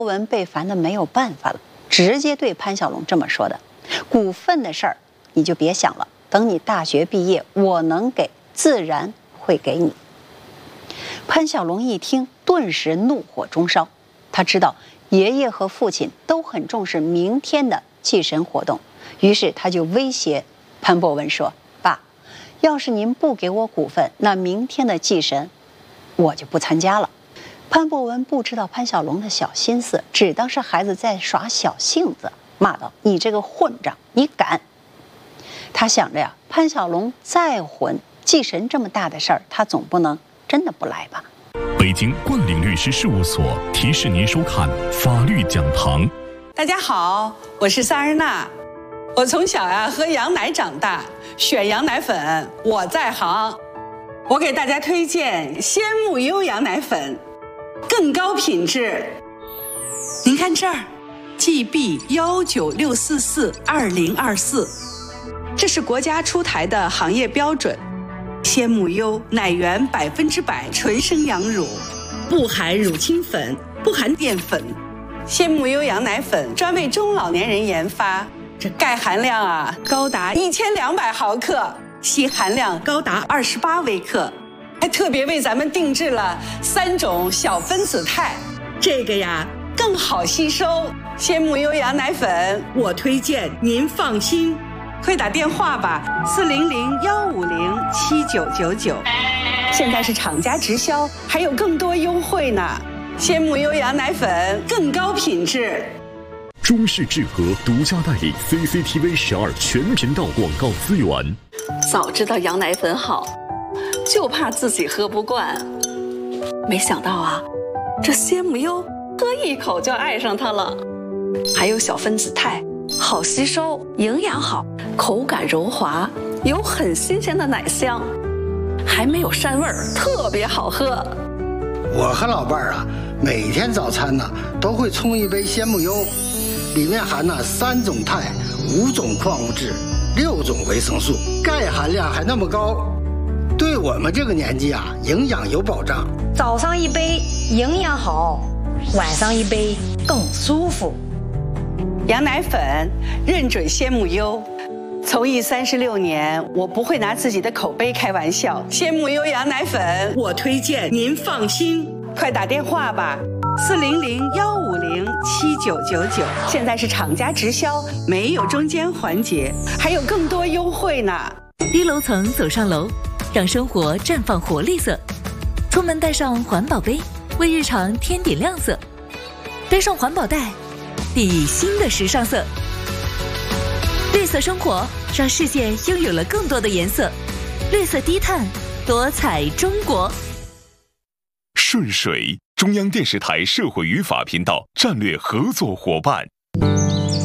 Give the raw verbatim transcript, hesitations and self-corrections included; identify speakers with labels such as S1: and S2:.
S1: 文被烦得没有办法了，直接对潘小龙这么说的：“股份的事儿你就别想了，等你大学毕业，我能给自然会给你。”潘小龙一听，顿时怒火中烧。他知道爷爷和父亲都很重视明天的祭神活动，于是他就威胁潘博文说：“爸，要是您不给我股份，那明天的祭神我就不参加了。”潘博文不知道潘小龙的小心思，只当是孩子在耍小性子，骂道：“你这个混账，你敢！”他想着呀，潘小龙再混，祭神这么大的事儿，他总不能真的不来吧。
S2: 北京冠岭律师事务所提示您收看法律讲堂。
S3: 大家好，我是萨日娜。我从小呀喝羊奶长大，选羊奶粉我在行。我给大家推荐鲜木优羊奶粉，更高品质。您看这儿 ，G B 一九六四四二零二四，这是国家出台的行业标准。鲜木优奶源百分之百纯生羊乳，不含乳清粉，不含淀粉。鲜木优羊奶粉专为中老年人研发，这钙含量啊高达一千两百毫克，硒含量高达二十八微克，还特别为咱们定制了三种小分子肽，这个呀更好吸收。鲜木优羊奶粉，我推荐您放心。快打电话吧，四零零幺五零七九九九。现在是厂家直销，还有更多优惠呢。鲜木优羊奶粉更高品质。
S2: 中视智和独家代理 C C T V 十二全频道广告资源。
S4: 早知道羊奶粉好，就怕自己喝不惯。没想到啊，这鲜木优喝一口就爱上它了。还有小分子肽，好吸收，营养好，口感柔滑，有很新鲜的奶香，还没有膻味儿，特别好喝。
S5: 我和老伴儿啊，每天早餐呢都会冲一杯鲜木优，里面含了三种肽、五种矿物质、六种维生素，钙含量还那么高，对我们这个年纪啊，营养有保障。
S6: 早上一杯营养好，晚上一杯更舒服。
S3: 羊奶粉认准鲜木优，从艺三十六年，我不会拿自己的口碑开玩笑。鲜木优羊奶粉，我推荐您放心。快打电话吧，四零零幺五零七九九九。现在是厂家直销，没有中间环节，还有更多优惠呢。
S7: 低楼层走上楼，让生活绽放活力色。出门带上环保杯，为日常添点亮色。背上环保袋，熨以新的时尚色。绿色生活让世界拥有了更多的颜色。绿色低碳，多彩中国。
S2: 顺水，中央电视台社会与法频道战略合作伙伴。